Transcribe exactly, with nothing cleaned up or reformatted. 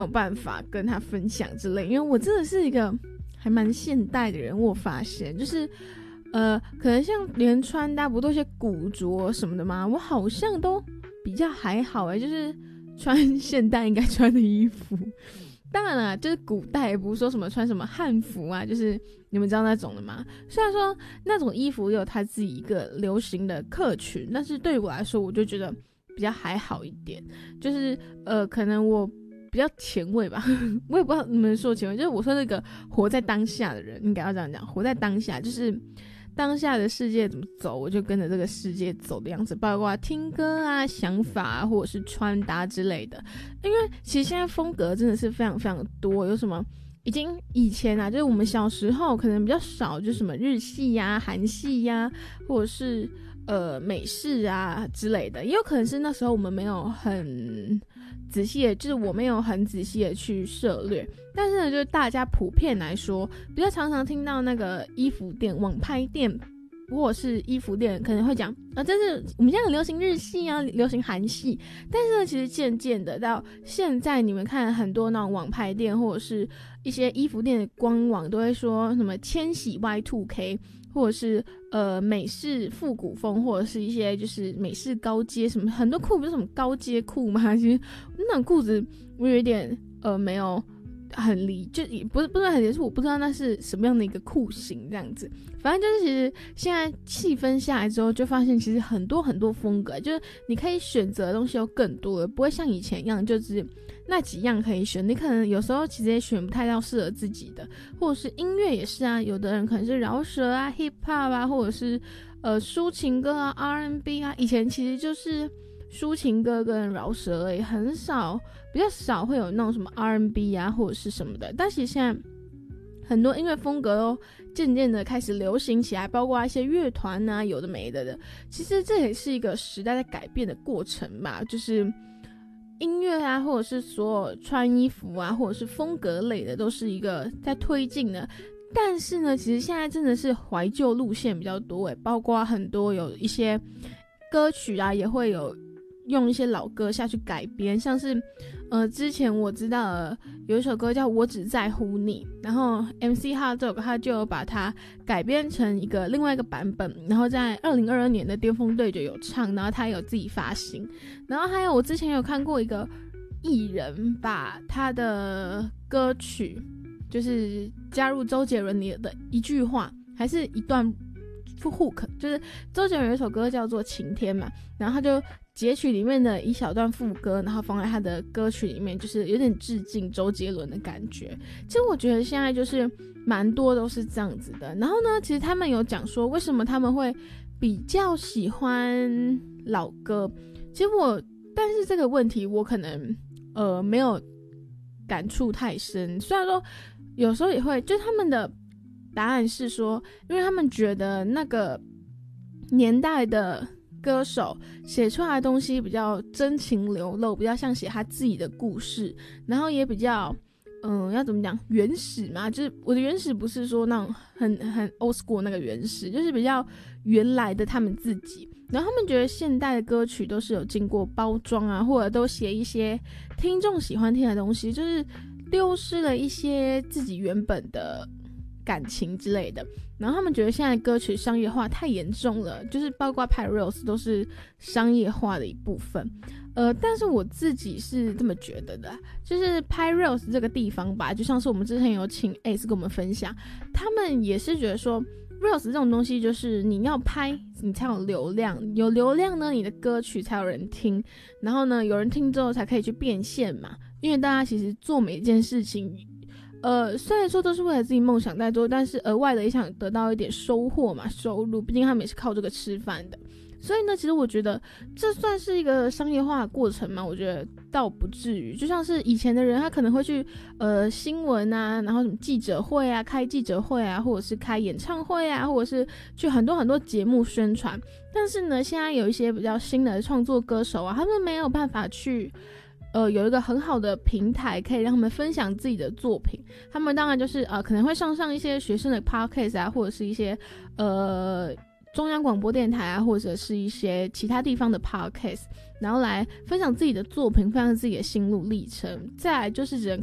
有办法跟他分享之类，因为我真的是一个还蛮现代的人，我发现就是呃，可能像连穿搭不都些古着什么的吗？我好像都比较还好诶、欸，就是穿现代应该穿的衣服。当然啦，就是古代不是说什么穿什么汉服啊，就是你们知道那种的吗？虽然说那种衣服也有它自己一个流行的客群，但是对于我来说，我就觉得比较还好一点。就是呃，可能我比较前卫吧，我也不知道你们说前卫，就是我说那个活在当下的人，应该要这样讲，活在当下，就是当下的世界怎么走，我就跟着这个世界走的样子，包括听歌啊、想法啊，或者是穿搭之类的。因为其实现在风格真的是非常非常多，有什么已经以前啊，就是我们小时候可能比较少，就是什么日系呀、韩系呀，或者是呃美式啊之类的，也有可能是那时候我们没有很仔细的，就是我没有很仔细的去涉猎。但是呢，就是大家普遍来说，比较常常听到那个衣服店、网拍店，或者是衣服店可能会讲啊，这是我们现在很流行日系啊，流行韩系。但是呢，其实渐渐的到现在，你们看很多那种网拍店或者是一些衣服店的官网都会说什么千禧 Y 二 K， 或者是呃美式复古风，或者是一些就是美式高阶什么，很多裤不是什么高阶裤吗？其实那种裤子我有一点呃没有很理，就也不是不是很理，是我不知道那是什么样的一个裤型这样子。反正就是其实现在细分下来之后，就发现其实很多很多风格，就是你可以选择的东西有更多了，不会像以前一样就是那几样可以选。你可能有时候其实也选不太到适合自己的，或者是音乐也是啊，有的人可能是饶舌啊、hip hop 啊，或者是呃抒情歌啊、R and B 啊，以前其实就是抒情歌跟饶舌而已，很少比较少会有那种什么 R and B 啊或者是什么的。但其实现在很多音乐风格都渐渐的开始流行起来，包括一些乐团啊，有的没的的。其实这也是一个时代在改变的过程吧，就是音乐啊，或者是所有穿衣服啊，或者是风格类的，都是一个在推进的。但是呢，其实现在真的是怀旧路线比较多诶，包括很多有一些歌曲啊，也会有用一些老歌下去改编，像是呃之前我知道了有一首歌叫我只在乎你，然后 M C Hot 这首歌他就有把它改编成一个另外一个版本，然后在二零二二年的巅峰对决有唱，然后他有自己发行。然后还有我之前有看过一个艺人把他的歌曲就是加入周杰伦的一句话还是一段hook， 就是周杰伦有一首歌叫做晴天嘛，然后他就截取里面的一小段副歌，然后放在他的歌曲里面，就是有点致敬周杰伦的感觉。其实我觉得现在就是蛮多都是这样子的。然后呢，其实他们有讲说为什么他们会比较喜欢老歌。其实我但是这个问题我可能呃没有感触太深，虽然说有时候也会，就是他们的答案是说，因为他们觉得那个年代的歌手写出来的东西比较真情流露，比较像写他自己的故事，然后也比较嗯，要怎么讲原始嘛，就是我的原始不是说那种很很 old school 那个原始，就是比较原来的他们自己。然后他们觉得现代的歌曲都是有经过包装啊，或者都写一些听众喜欢听的东西，就是丢失了一些自己原本的感情之类的。然后他们觉得现在歌曲商业化太严重了，就是包括 Pyros 都是商业化的一部分。呃，但是我自己是这么觉得的，就是 Pyros 这个地方吧，就像是我们之前有请 Ace 跟我们分享，他们也是觉得说 Reels 这种东西就是你要拍你才有流量，有流量呢你的歌曲才有人听，然后呢有人听之后才可以去变现嘛。因为大家其实做每一件事情呃，虽然说都是为了自己梦想在做，但是额外的也想得到一点收获嘛，收入，毕竟他们也是靠这个吃饭的。所以呢，其实我觉得这算是一个商业化的过程嘛，我觉得倒不至于。就像是以前的人，他可能会去呃新闻啊，然后什么记者会啊，开记者会啊，或者是开演唱会啊，或者是去很多很多节目宣传。但是呢，现在有一些比较新的创作歌手啊，他们没有办法去呃，有一个很好的平台可以让他们分享自己的作品，他们当然就是呃可能会上上一些学生的 podcast 啊，或者是一些呃中央广播电台啊，或者是一些其他地方的 podcast， 然后来分享自己的作品，分享自己的心路历程。再来就是人